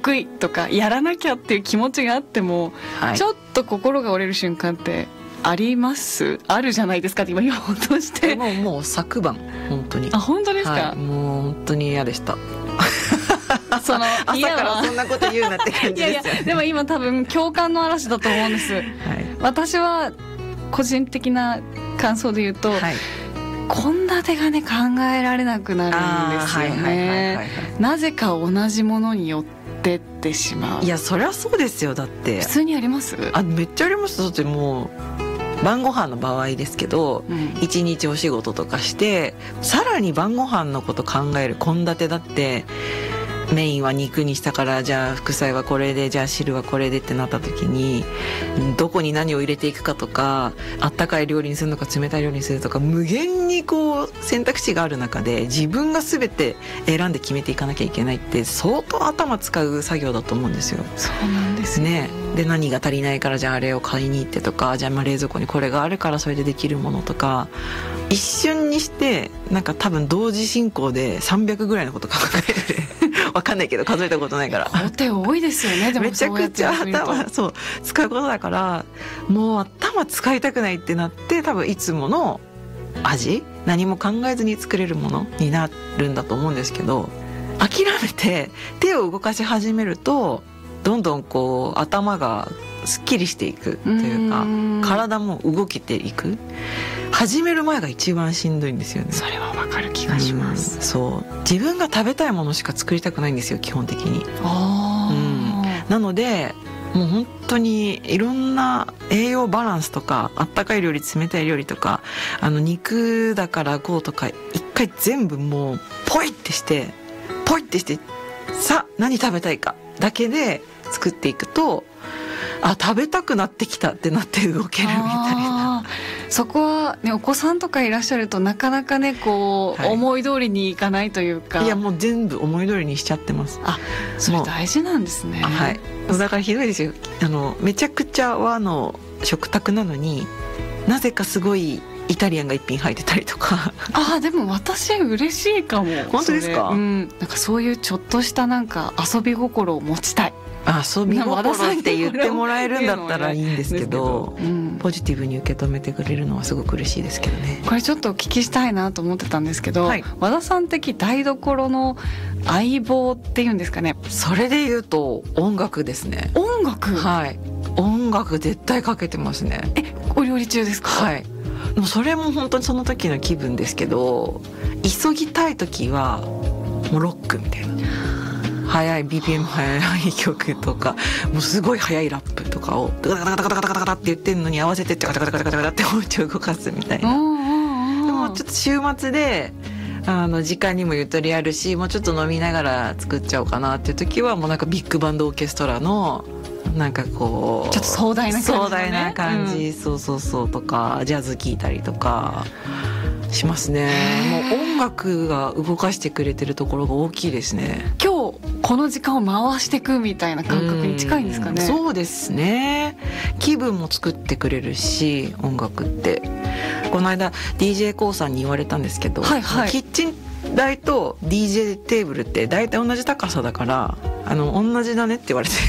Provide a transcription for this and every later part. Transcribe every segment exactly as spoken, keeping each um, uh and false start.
得意とかやらなきゃっていう気持ちがあっても、はい、ちょっと心が折れる瞬間ってありますあるじゃないですかって今言おうとしてもう、もう昨晩本当に。 あ、本当ですか、 はい、もう本当に嫌でしたその朝からそんなこと言うなって感じですよね。いやいやでも今多分共感の嵐だと思うんです、はい、私は個人的な感想で言うと、献立がね考えられなくなるんですよね。なぜか同じものによってってしまう。 いやそりゃそうですよ。だって普通にあります？ あ、めっちゃあります。だってもう晩ご飯の場合ですけど、うん、一日お仕事とかしてさらに晩ご飯のこと考える献立だって、メインは肉にしたからじゃあ副菜はこれで、じゃあ汁はこれでってなった時にどこに何を入れていくかとか、あったかい料理にするのか冷たい料理にするとか、無限にこう選択肢がある中で自分が全て選んで決めていかなきゃいけないって相当頭使う作業だと思うんですよ。 そうなんですね。で何が足りないからじゃああれを買いに行ってとか、じゃあまあ冷蔵庫にこれがあるからそれでできるものとか、一瞬にしてなんか多分同時進行でさんびゃくぐらいのこと考えるわかんないけど数えたことないから工程多いですよね。でもめちゃくちゃ頭そう使うことだから、もう頭使いたくないってなって、多分いつもの味、何も考えずに作れるものになるんだと思うんですけど、諦めて手を動かし始めるとどんどんこう頭がすっきりしていくというか、体も動けていく。始める前が一番しんどいんですよね。 それはわかる気がします、 うん、そう自分が食べたいものしか作りたくないんですよ基本的に。 あ、 うん、なのでもう本当にいろんな栄養バランスとか、あったかい料理冷たい料理とか、あの肉だからこうとか、一回全部もうポイってしてポイってして、さあ何食べたいかだけで作っていくと、あ食べたくなってきたってなって動けるみたいな。 そこは、ね、お子さんとかいらっしゃるとなかなかねこう、はい、思い通りにいかないというか。 いやもう全部思い通りにしちゃってます。 あ、それ大事なんですね。 はい、だからひどいですよ。あのめちゃくちゃ和の食卓なのになぜかすごいイタリアンが一品入ってたりとか。 あ、でも私嬉しいかも。 本当ですか？ うん、なんかそういうちょっとしたなんか遊び心を持ちたい。 遊び心って言ってもらえるんだったらいいんですけど、うん、ポジティブに受け止めてくれるのはすごく嬉しいですけどね。 これちょっとお聞きしたいなと思ってたんですけど、はい、和田さん的台所の相棒っていうんですかね。 それで言うと音楽ですね。 音楽？ はい、音楽絶対かけてますね。 え、お料理中ですか？ はい。でもそれも本当にその時の気分ですけど、急ぎたい時はもうロックみたいな、速い ビーピーエム 速い曲とか、もうすごい速いラップとかをガタガタガタガタガタガタって言ってるのに合わせてガタガタガタガタガタって包丁動かすみたいな。でもちょっと週末であの時間にもゆとりあるし、もうちょっと飲みながら作っちゃおうかなっていう時はもうなんかビッグバンドオーケストラのなんかこうちょっと壮大な感じ、ね、 壮大な感じ、うん、そうそうそうとかジャズ聴いたりとかしますね。もう音楽が動かしてくれてるところが大きいですね。 今日この時間を回していくみたいな感覚に近いんですかね。 そうですね。気分も作ってくれるし、音楽ってこの間 ディージェー コーさんに言われたんですけど、はいはい、キッチン台と ディージェー テーブルって大体同じ高さだからあの同じだねって言われて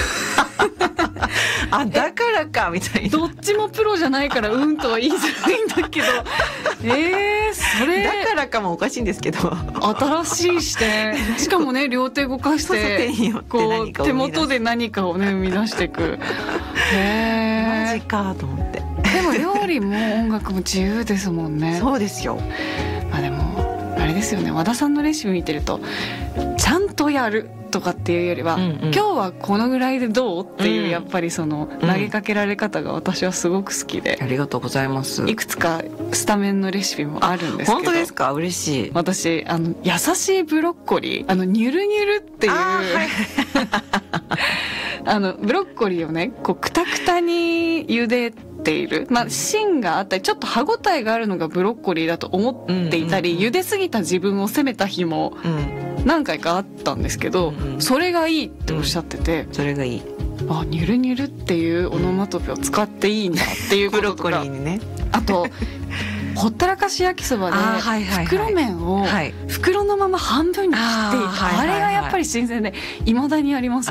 あ、だからかみたいな。 どっちもプロじゃないからうんとは言いづらいんだけどえー、それだからかもおかしいんですけど新しい視点。しかもね両手動かしてこう手元で何かをね生み出していく。へー、 マジかと思って。 でも料理も音楽も自由ですもんね。 そうですよ。 まあでもあれですよね、和田さんのレシピ見てるとちゃんとやるとかっていうよりは、うんうん、今日はこのぐらいでどうっていう、うん、やっぱりその投げかけられ方が私はすごく好きで、 うん、ありがとうございます。いくつかスタメンのレシピもあるんですけど。 本当ですか？嬉しい。 私あの優しいブロッコリー、あのニュルニュルっていうあ、はい、あのブロッコリーをねこうクタクタに茹でている、まあ、芯があったりちょっと歯ごたえがあるのがブロッコリーだと思っていたり、うんうんうん、茹ですぎた自分を責めた日も何回かあったんですけど、うんうん、それがいいっておっしゃってて、うん、 それがいい。 あ、ニュルニュルっていうオノマトペを使っていいんだっていうこととかブロッコリーにね。 あとほったらかし焼きそばで袋麺を袋のまま半分に切っていて、あれがやっぱり新鮮で未だにあります。